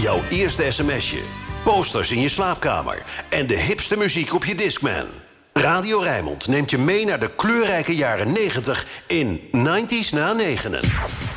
Jouw eerste sms'je, posters in je slaapkamer en de hipste muziek op je Discman. Radio Rijnmond neemt je mee naar de kleurrijke jaren 90 in 90's na negenen.